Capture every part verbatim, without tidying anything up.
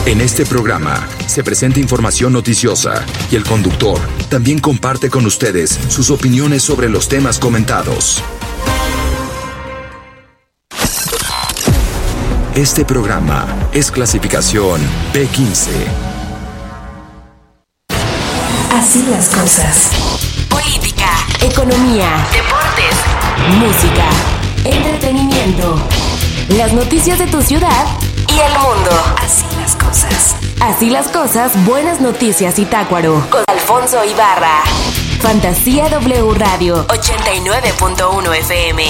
En este programa se presenta información noticiosa y el conductor también comparte con ustedes sus opiniones sobre los temas comentados. Este programa es clasificación P quince. Así las cosas. Política, economía, deportes, música, entretenimiento, las noticias de tu ciudad y el mundo. Así las cosas. Así las cosas, buenas noticias Zitácuaro. Con Alfonso Ibarra. Fantasía W Radio ochenta y nueve punto uno F M.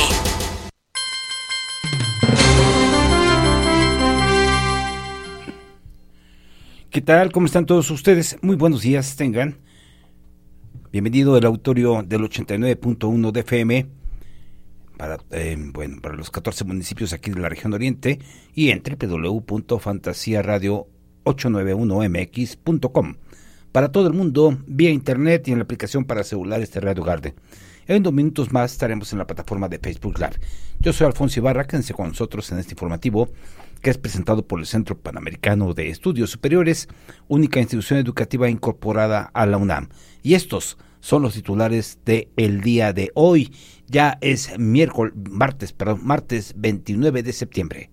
¿Qué tal? ¿Cómo están todos ustedes? Muy buenos días, tengan. Bienvenido al auditorio del ochenta y nueve punto uno de F M para, eh, bueno, para los catorce municipios aquí de la región oriente y en doble u doble u doble u punto fantasía radio ochocientos noventa y uno m x punto com para todo el mundo vía internet y en la aplicación para celulares de Radio Garden. En dos minutos más estaremos en la plataforma de Facebook Live. Yo soy Alfonso Ibarra, quédense con nosotros en este informativo que es presentado por el Centro Panamericano de Estudios Superiores, única institución educativa incorporada a la UNAM. Y estos son los titulares de el día de hoy. Ya es miércoles, martes, perdón, martes veintinueve de septiembre.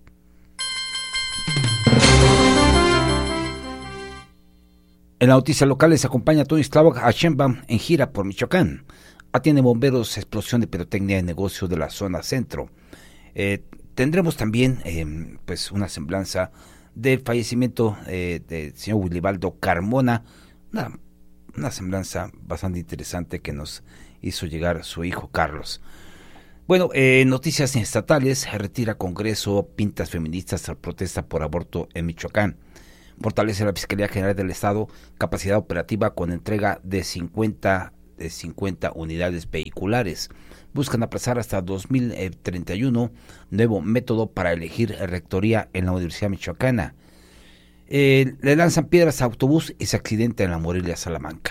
En la noticia local les acompaña Tony Slavok a Sheinbaum en gira por Michoacán. Atiende bomberos explosión de pirotecnia en negocio de la zona centro. Eh, tendremos también eh, pues una semblanza del fallecimiento eh, del señor Wilibaldo Carmona, una, una semblanza bastante interesante que nos hizo llegar su hijo Carlos. Bueno, eh, noticias estatales, retira Congreso pintas feministas a protesta por aborto en Michoacán. Fortalece la Fiscalía General del Estado capacidad operativa con entrega de cincuenta de cincuenta unidades vehiculares. Buscan aplazar hasta dos mil treinta y uno nuevo método para elegir rectoría en la Universidad Michoacana. Eh, le lanzan piedras a autobús y se accidenta en la Morelia Salamanca.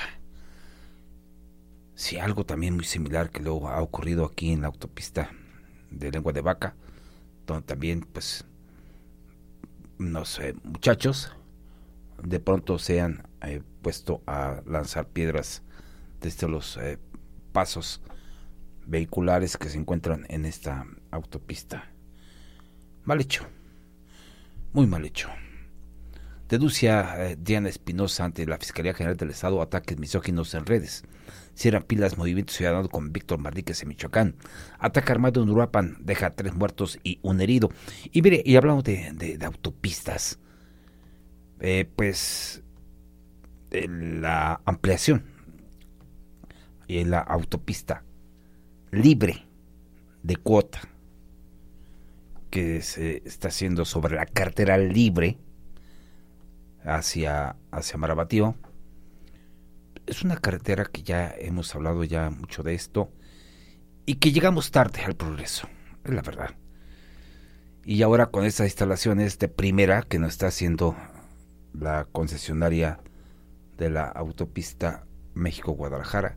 Sí, algo también muy similar que luego ha ocurrido aquí en la autopista de Lengua de Vaca, donde también pues unos eh, muchachos de pronto se han eh, puesto a lanzar piedras desde los eh, pasos vehiculares que se encuentran en esta autopista. Mal hecho, muy mal hecho. Denuncia eh, Diana Espinosa ante la Fiscalía General del Estado ataques misóginos en redes. Cierran pilas Movimiento Ciudadano con Víctor Marríquez en Michoacán. Ataque armado en Uruapan deja tres muertos y un herido. Y mire, y hablamos de, de, de autopistas, eh, pues eh, la ampliación y en la autopista libre de cuota que se está haciendo sobre la carretera libre hacia, hacia Marabatío. Es una carretera que ya hemos hablado ya mucho de esto y que llegamos tarde al progreso, es la verdad. Y ahora con estas instalaciones de primera que nos está haciendo la concesionaria de la autopista México-Guadalajara,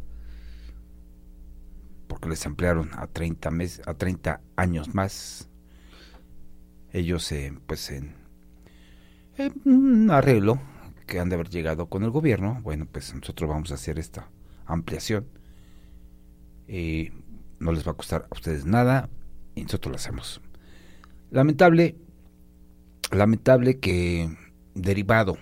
porque les ampliaron a treinta meses, a treinta años más. Ellos eh, pues en, en un arreglo que han de haber llegado con el gobierno, bueno, pues nosotros vamos a hacer esta ampliación y no les va a costar a ustedes nada y nosotros lo hacemos. Lamentable, lamentable que derivado,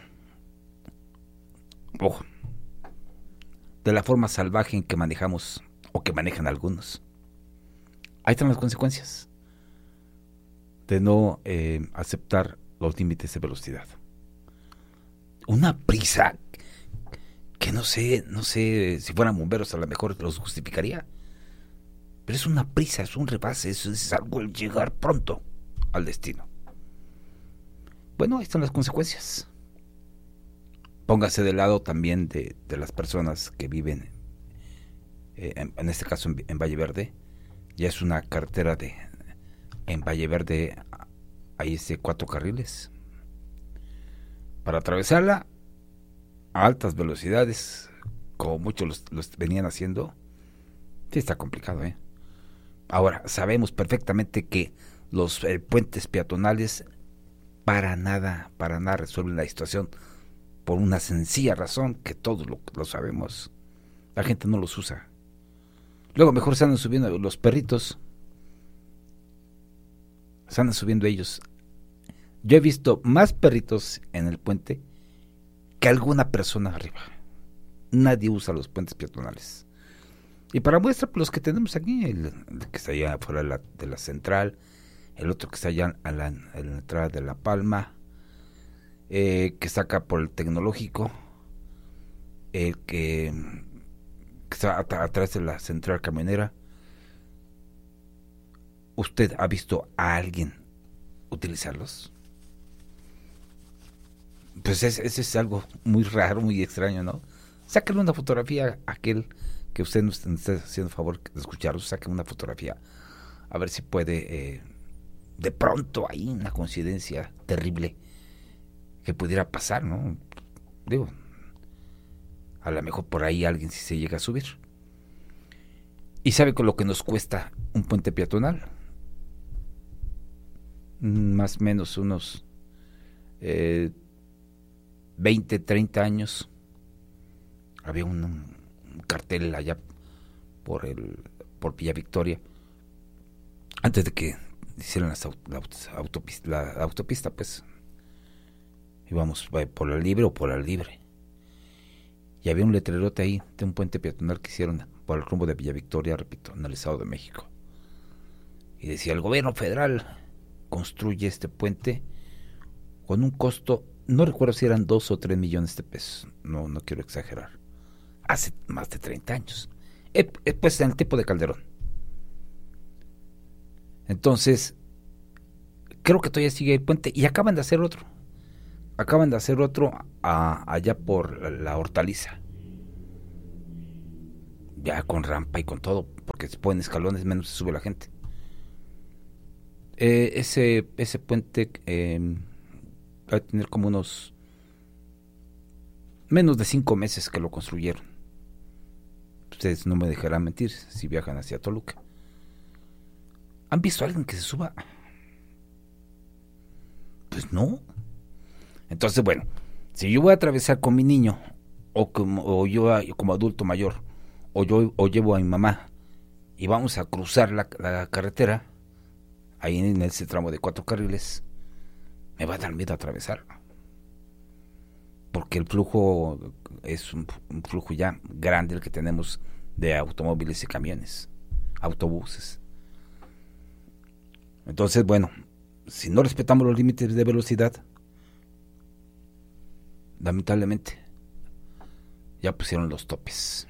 ojo, de la forma salvaje en que manejamos o que manejan algunos. Ahí están las consecuencias de no eh, aceptar los límites de velocidad. Una prisa que no sé, no sé si fueran bomberos a lo mejor los justificaría, pero es una prisa, es un rebase, es, es algo el llegar pronto al destino. Bueno, ahí están las consecuencias. Póngase de lado también de, de las personas que viven Eh, en, en este caso en, en Valle Verde. Ya es una carretera de en Valle Verde hay este cuatro carriles para atravesarla a altas velocidades como muchos los, los venían haciendo. Sí está complicado, ¿eh? Ahora sabemos perfectamente que los eh, puentes peatonales para nada, para nada resuelven la situación, por una sencilla razón que todos lo, lo sabemos. La gente no los usa. Luego mejor se andan subiendo los perritos. Se andan subiendo ellos. Yo he visto más perritos en el puente que alguna persona arriba. Nadie usa los puentes peatonales. Y para muestra, pues, los que tenemos aquí, el, el que está allá afuera de la, de la central, el otro que está allá a la, a la entrada de La Palma, eh, que está acá por el Tecnológico, el que, que está at- atrás de la central camionera. ¿Usted ha visto a alguien utilizarlos? Pues eso es, es algo muy raro, muy extraño, ¿no? Sáquenle una fotografía a aquel que usted nos está haciendo el favor de escucharlo, saquen una fotografía, a ver si puede, eh, de pronto hay una coincidencia terrible que pudiera pasar, ¿no? Digo, a lo mejor por ahí alguien sí se llega a subir. ¿Y sabe con lo que nos cuesta un puente peatonal? Más o menos unos eh, veinte, treinta años. Había un, un cartel allá por el por Villa Victoria, antes de que hicieran las aut- la, autopista, la autopista, pues íbamos por la libre o por la libre, y había un letrerote ahí de un puente peatonal que hicieron por el rumbo de Villa Victoria, repito, en el Estado de México, y decía: el gobierno federal construye este puente con un costo, no recuerdo si eran dos o tres millones de pesos, no, no quiero exagerar, hace más de treinta años, eh, eh, pues en el tiempo de Calderón. Entonces, creo que todavía sigue el puente, y acaban de hacer otro, acaban de hacer otro a, allá por la, la Hortaliza, ya con rampa y con todo, porque se ponen escalones, menos se sube la gente. Eh, ese, ese puente eh, va a tener como unos menos de cinco meses que lo construyeron. Ustedes no me dejarán mentir si viajan hacia Toluca. ¿Han visto a alguien que se suba? Pues no. Entonces, bueno, si yo voy a atravesar con mi niño, o como, o yo como adulto mayor, o yo o llevo a mi mamá, y vamos a cruzar la, la carretera, ahí en ese tramo de cuatro carriles, me va a dar miedo atravesar, porque el flujo es un, un flujo ya grande el que tenemos de automóviles y camiones, autobuses. Entonces, bueno, si no respetamos los límites de velocidad, lamentablemente ya pusieron los topes,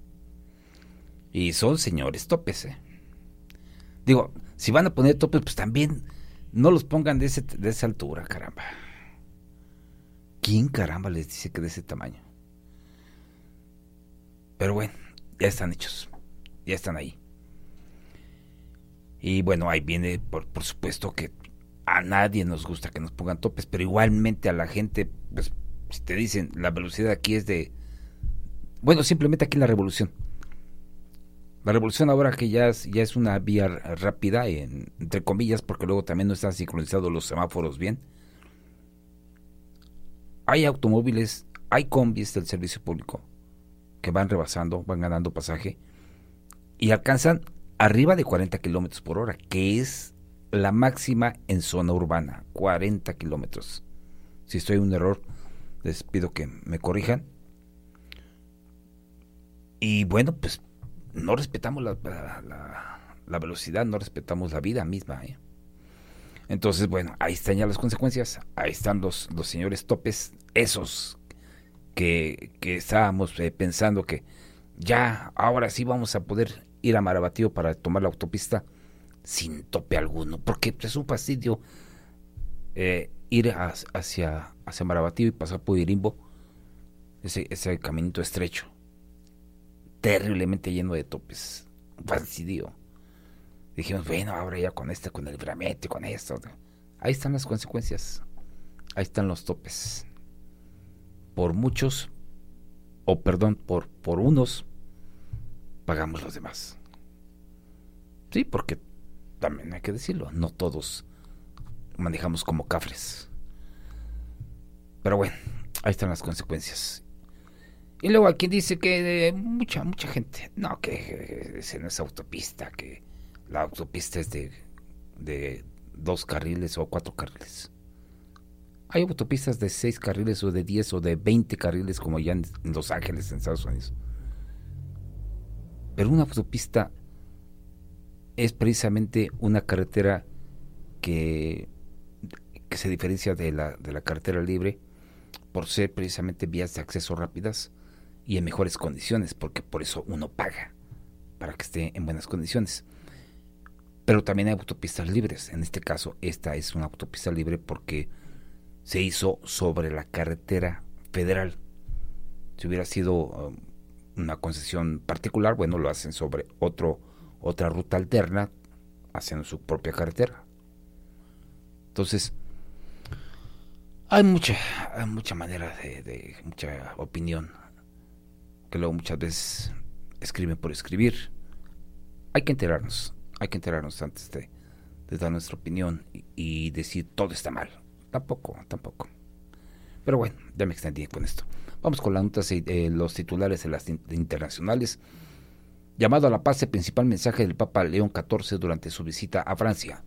y son señores topes, ¿eh? Digo, si van a poner topes, pues también no los pongan de, ese, de esa altura, caramba. ¿Quién caramba les dice que de ese tamaño? Pero bueno, ya están hechos, ya están ahí. Y bueno, ahí viene, por, por supuesto que a nadie nos gusta que nos pongan topes, pero igualmente a la gente, pues si te dicen la velocidad aquí es de, bueno, simplemente aquí la revolución. La revolución ahora que ya es, ya es una vía rápida, en, entre comillas, porque luego también no están sincronizados los semáforos bien. Hay automóviles, hay combis del servicio público que van rebasando, van ganando pasaje y alcanzan arriba de cuarenta kilómetros por hora, que es la máxima en zona urbana, cuarenta kilómetros. Si estoy en un error, les pido que me corrijan. Y bueno, pues no respetamos la, la, la, la velocidad, no respetamos la vida misma, ¿eh? Entonces, bueno, ahí están ya las consecuencias, ahí están los, los señores topes, esos que, que estábamos eh, pensando que ya, ahora sí vamos a poder ir a Marabatío para tomar la autopista sin tope alguno, porque es un fastidio eh, ir a, hacia, hacia Marabatío y pasar por Irimbo, ese, ese caminito estrecho, terriblemente lleno de topes, un fastidio. Dijimos, bueno, ahora ya con este, con el libramiento, con esto, ahí están las consecuencias, ahí están los topes. Por muchos, o perdón, por, por unos, pagamos los demás. Sí, porque también hay que decirlo, no todos manejamos como cafres, Pero bueno, ahí están las consecuencias. Y luego hay quien dice que eh, mucha, mucha gente, no, que ese no es autopista, que la autopista es de, de dos carriles o cuatro carriles. Hay autopistas de seis carriles o de diez o de veinte carriles como ya en, en Los Ángeles, en Estados Unidos. Pero una autopista es precisamente una carretera que, que se diferencia de la, de la carretera libre por ser precisamente vías de acceso rápidas y en mejores condiciones, porque por eso uno paga, para que esté en buenas condiciones. Pero también hay autopistas libres. En este caso, esta es una autopista libre porque se hizo sobre la carretera federal. Si hubiera sido um, una concesión particular, bueno, lo hacen sobre otro, otra ruta alterna, haciendo su propia carretera. Entonces, hay mucha, hay mucha manera de, de, mucha opinión, que luego muchas veces escriben por escribir. Hay que enterarnos, hay que enterarnos antes de, de dar nuestra opinión y, y decir todo está mal. Tampoco, tampoco. Pero bueno, ya me extendí con esto. Vamos con las notas de eh, los titulares de las in- internacionales. Llamado a la paz, el principal mensaje del Papa León catorce durante su visita a Francia.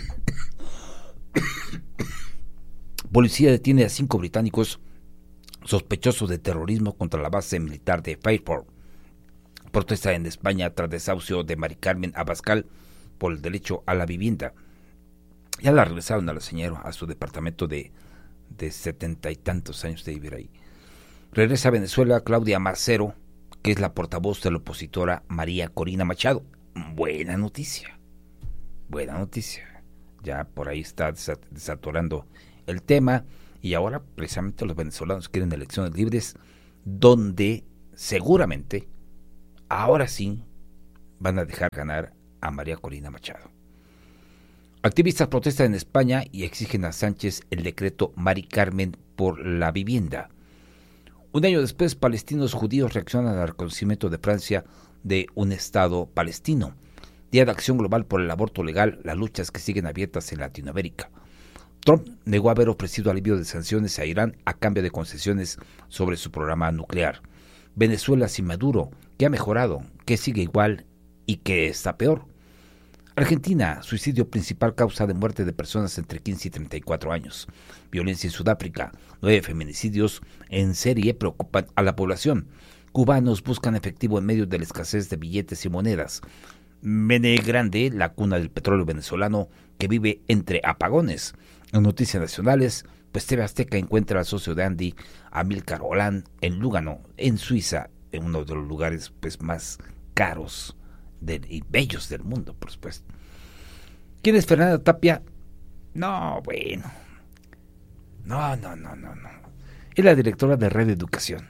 Policía detiene a cinco británicos sospechosos de terrorismo contra la base militar de Fairport. Protesta en España tras desahucio de Mari Carmen Abascal por el derecho a la vivienda. Ya la regresaron a la señora a su departamento de de setenta y tantos años de vivir ahí. Regresa a Venezuela Claudia Macero, que es la portavoz de la opositora María Corina Machado. Buena noticia, buena noticia. Ya por ahí está desatorando el tema y ahora precisamente los venezolanos quieren elecciones libres donde seguramente ahora sí van a dejar ganar a María Corina Machado. Activistas protestan en España y exigen a Sánchez el decreto Mari Carmen por la vivienda. Un año después, palestinos judíos reaccionan al reconocimiento de Francia de un Estado palestino. Día de Acción Global por el Aborto Legal, las luchas que siguen abiertas en Latinoamérica. Trump negó haber ofrecido alivio de sanciones a Irán a cambio de concesiones sobre su programa nuclear. Venezuela sin Maduro, ¿qué ha mejorado? ¿Qué sigue igual? ¿Y qué está peor? Argentina, suicidio principal causa de muerte de personas entre quince y treinta y cuatro años. Violencia en Sudáfrica, nueve feminicidios en serie preocupan a la población. Cubanos buscan efectivo en medio de la escasez de billetes y monedas. Mene Grande, la cuna del petróleo venezolano, que vive entre apagones. En noticias nacionales, pues T V Azteca encuentra al socio de Andy, Amílcar Holland, en Lugano, en Suiza, en uno de los lugares pues más caros De, y bellos del mundo, por supuesto. ¿Quién es Fernanda Tapia? No, bueno. No, no, no, no, no. Es la directora de Red Educación.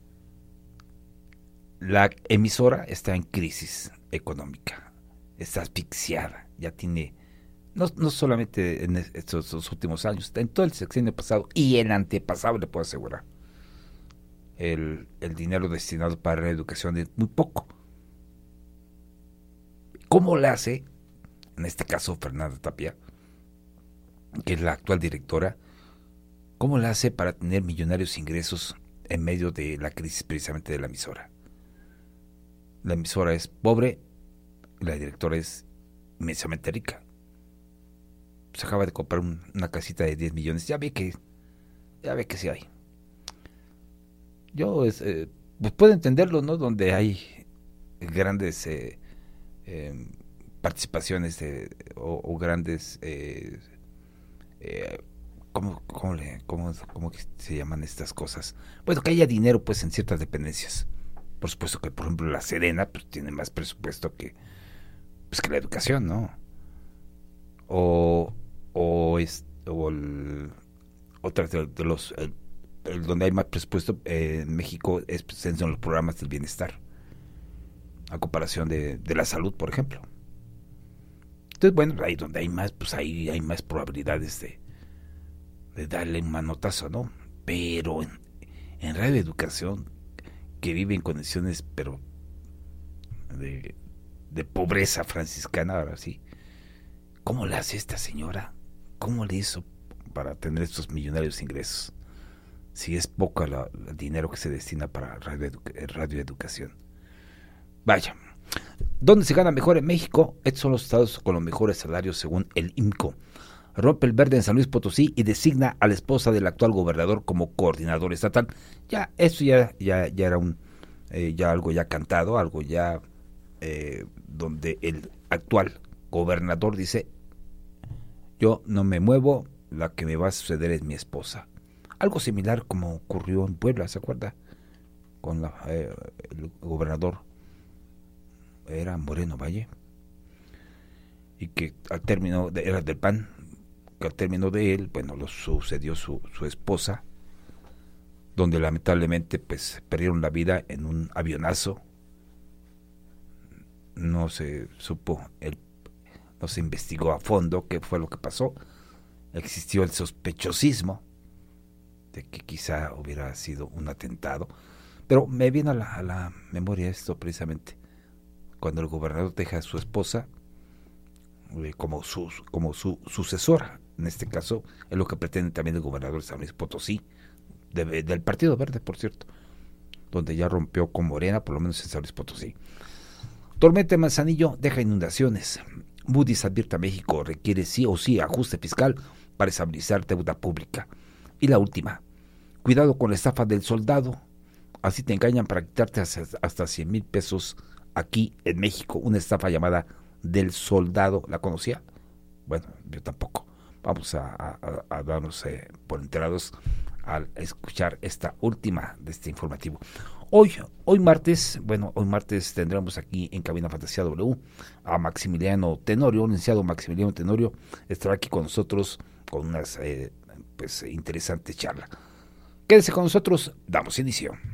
La emisora está en crisis económica. Está asfixiada. Ya tiene, no, no solamente en estos, estos últimos años, en todo el sexenio pasado y el antepasado, le puedo asegurar. El, el dinero destinado para Red Educación es muy poco. ¿Cómo le hace, en este caso Fernanda Tapia, que es la actual directora, cómo le hace para tener millonarios ingresos en medio de la crisis precisamente de la emisora? La emisora es pobre, la directora es inmensamente rica. Se acaba de comprar un, una casita de diez millones, ya ve que, ya ve que sí hay. Yo eh, pues puedo entenderlo, ¿no? Donde hay grandes eh, Eh, participaciones de, o, o grandes eh, eh, ¿cómo, cómo, le, cómo, cómo se llaman estas cosas? Bueno, que haya dinero pues en ciertas dependencias. Por supuesto que por ejemplo la Sedena pues tiene más presupuesto que pues que la educación, ¿no? O o, es, o el, otras de, de los el, el donde hay más presupuesto eh, en México es pues, en los programas del bienestar, a comparación de, de la salud, por ejemplo. Entonces, bueno, ahí donde hay más, pues ahí hay más probabilidades de, de darle un manotazo, ¿no? Pero en, en Radio Educación, que vive en condiciones, pero de, de pobreza franciscana, ahora sí, ¿cómo le hace esta señora? ¿Cómo le hizo para tener estos millonarios ingresos? si es poco la, el dinero que se destina para radio, radioeducación. Vaya. ¿Dónde se gana mejor en México? Estos son los estados con los mejores salarios según el I M C O. Rompe el verde en San Luis Potosí y designa a la esposa del actual gobernador como coordinador estatal. Ya, eso ya, ya, ya era un, eh, ya algo ya cantado, algo ya eh, donde el actual gobernador dice, yo no me muevo, la que me va a suceder es mi esposa. Algo similar como ocurrió en Puebla, ¿se acuerda? Con la, eh, el gobernador era Moreno Valle, y que al término de, era del P A N, que al término de él, bueno, lo sucedió su, su esposa, donde lamentablemente pues perdieron la vida en un avionazo. No se supo, el, no se investigó a fondo qué fue lo que pasó. Existió el sospechosismo de que quizá hubiera sido un atentado, pero me viene a la, a la memoria esto precisamente, cuando el gobernador deja a su esposa eh, como, su, como su sucesora. En este caso es lo que pretende también el gobernador de San Luis Potosí, de, del Partido Verde, por cierto, donde ya rompió con Morena, por lo menos en San Luis Potosí. Tormenta en Manzanillo deja inundaciones. Moody's advierte a México, requiere sí o sí ajuste fiscal para estabilizar deuda pública. Y la última, cuidado con la estafa del soldado, así te engañan para quitarte hasta cien mil pesos aquí en México. Una estafa llamada del soldado, ¿la conocía? Bueno, yo tampoco. Vamos a, a, a darnos eh, por enterados al escuchar esta última de este informativo. Hoy, hoy martes, bueno, hoy martes tendremos aquí en Cabina Fantasía W a Maximiliano Tenorio, licenciado Maximiliano Tenorio, estará aquí con nosotros con unas eh, pues interesantes charlas. Quédese con nosotros, damos inicio.